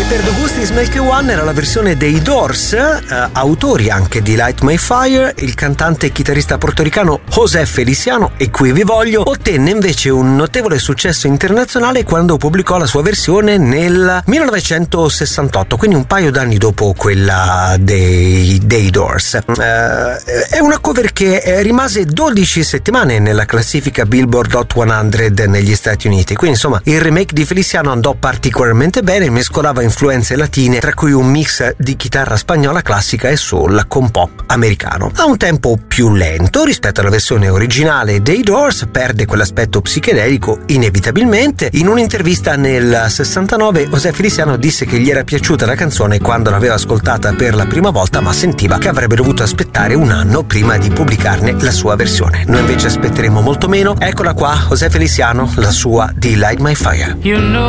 Per The Gustis Make One era la versione dei Doors, autori anche di Light My Fire. Il cantante e chitarrista portoricano José Feliciano, e qui vi voglio, ottenne invece un notevole successo internazionale quando pubblicò la sua versione nel 1968, quindi un paio d'anni dopo quella dei Doors. È una cover che rimase 12 settimane nella classifica Billboard Hot 100 negli Stati Uniti, quindi insomma il remake di Feliciano andò particolarmente bene, mescolava influenze latine, tra cui un mix di chitarra spagnola classica e soul con pop americano. Ha un tempo più lento rispetto alla versione originale dei Doors, perde quell'aspetto psichedelico inevitabilmente. In un'intervista nel 69 José Feliciano disse che gli era piaciuta la canzone quando l'aveva ascoltata per la prima volta, ma sentiva che avrebbe dovuto aspettare un anno prima di pubblicarne la sua versione. Noi invece aspetteremo molto meno. Eccola qua, José Feliciano, la sua di Light My Fire. You know